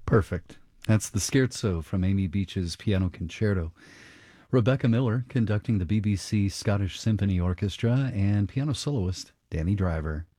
Perfect. That's the Scherzo from Amy Beach's Piano Concerto. Rebecca Miller conducting the BBC Scottish Symphony Orchestra and piano soloist Danny Driver.